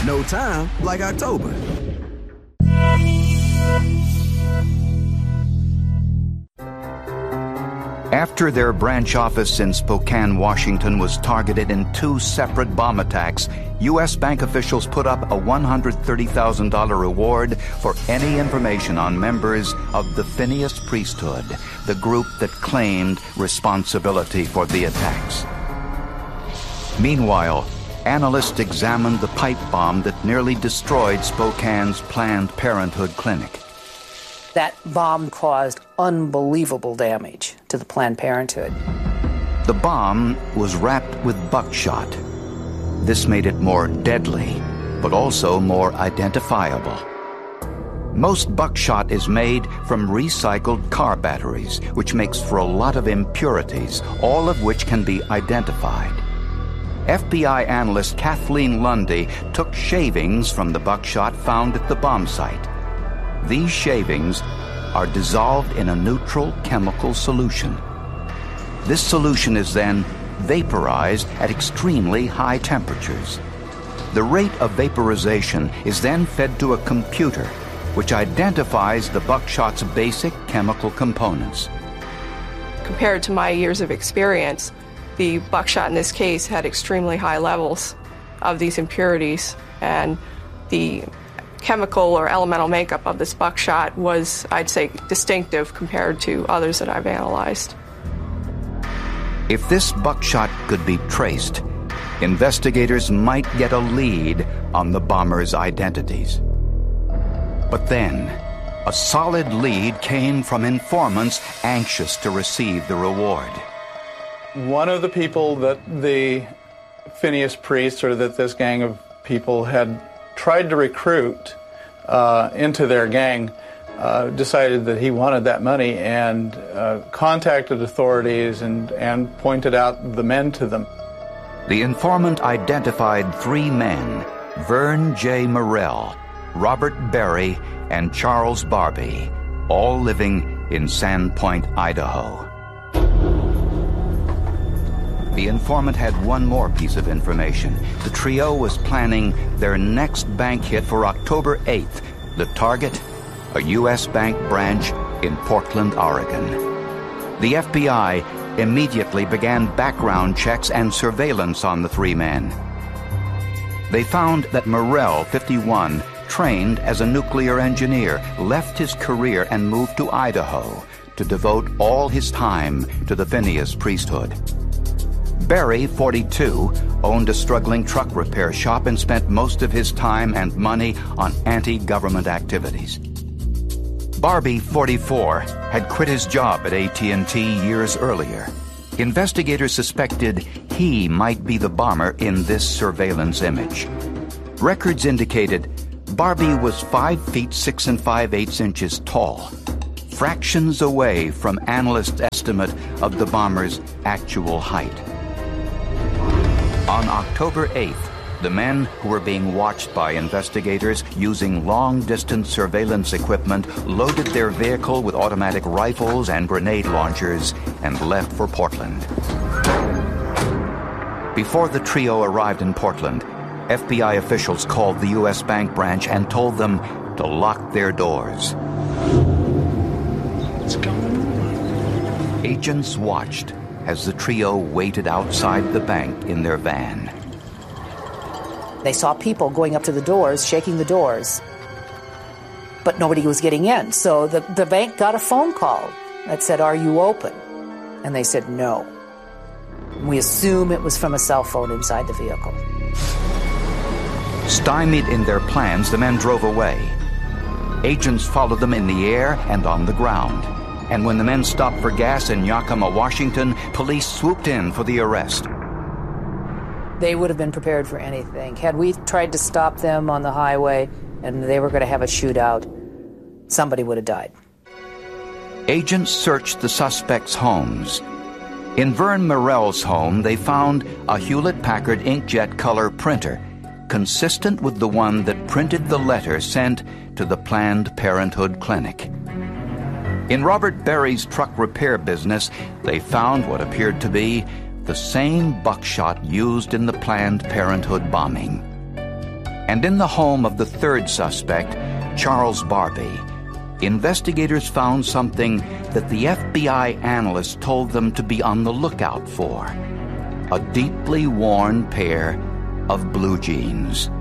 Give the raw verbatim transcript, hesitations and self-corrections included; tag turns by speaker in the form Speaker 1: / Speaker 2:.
Speaker 1: No time like October.
Speaker 2: After their branch office in Spokane, Washington was targeted in two separate bomb attacks, U S bank officials put up a one hundred thirty thousand dollars reward for any information on members of the Phineas Priesthood, the group that claimed responsibility for the attacks. Meanwhile, analysts examined the pipe bomb that nearly destroyed Spokane's Planned Parenthood clinic.
Speaker 3: That bomb caused unbelievable damage to the Planned Parenthood.
Speaker 2: The bomb was wrapped with buckshot. This made it more deadly, but also more identifiable. Most buckshot is made from recycled car batteries, which makes for a lot of impurities, all of which can be identified. F B I analyst Kathleen Lundy took shavings from the buckshot found at the bomb site. These shavings are dissolved in a neutral chemical solution. This solution is then vaporized at extremely high temperatures. The rate of vaporization is then fed to a computer, which identifies the buckshot's basic chemical components.
Speaker 4: Compared to my years of experience, the buckshot in this case had extremely high levels of these impurities, and the chemical or elemental makeup of this buckshot was, I'd say, distinctive compared to others that I've analyzed.
Speaker 2: If this buckshot could be traced, investigators might get a lead on the bombers' identities. But then, a solid lead came from informants anxious to receive the reward.
Speaker 5: One of the people that the Phineas priests, or that this gang of people had tried to recruit uh, into their gang, uh, decided that he wanted that money and uh, contacted authorities and, and pointed out the men to them.
Speaker 2: The informant identified three men, Vern J. Morrell, Robert Berry, and Charles Barbie, all living in Sandpoint, Idaho. The informant had one more piece of information. The trio was planning their next bank hit for October eighth. The target, a U S bank branch in Portland, Oregon. The F B I immediately began background checks and surveillance on the three men. They found that Morrell, fifty-one, trained as a nuclear engineer, left his career and moved to Idaho to devote all his time to the Phineas priesthood. Berry, forty-two, owned a struggling truck repair shop and spent most of his time and money on anti-government activities. Barbie, forty-four, had quit his job at A T and T years earlier. Investigators suspected he might be the bomber in this surveillance image. Records indicated Barbie was five feet six and five-eighths inches tall, fractions away from analysts' estimate of the bomber's actual height. On October eighth, the men who were being watched by investigators using long-distance surveillance equipment loaded their vehicle with automatic rifles and grenade launchers and left for Portland. Before the trio arrived in Portland, F B I officials called the U S bank branch and told them to lock their doors.
Speaker 6: What's going on?
Speaker 2: Agents watched as the trio waited outside the bank in their van.
Speaker 3: They saw people going up to the doors, shaking the doors, but nobody was getting in. So the, the bank got a phone call that said, "Are you open?" And they said no. We assume it was from a cell phone inside the vehicle.
Speaker 2: Stymied in their plans, the men drove away. Agents followed them in the air and on the ground. And when the men stopped for gas in Yakima, Washington, police swooped in for the arrest.
Speaker 3: They would have been prepared for anything. Had we tried to stop them on the highway and they were going to have a shootout, somebody would have died.
Speaker 2: Agents searched the suspects' homes. In Vern Morrell's home, they found a Hewlett-Packard inkjet color printer, consistent with the one that printed the letter sent to the Planned Parenthood clinic. In Robert Berry's truck repair business, they found what appeared to be the same buckshot used in the Planned Parenthood bombing. And in the home of the third suspect, Charles Barbie, investigators found something that the F B I analysts told them to be on the lookout for: a deeply worn pair of blue jeans.